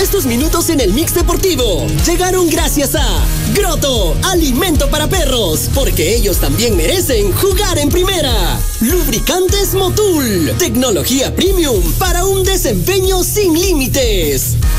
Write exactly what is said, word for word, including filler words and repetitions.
Estos minutos en el Mix Deportivo llegaron gracias a Grotto, alimento para perros, porque ellos también merecen jugar en primera. Lubricantes Motul, tecnología premium para un desempeño sin límites.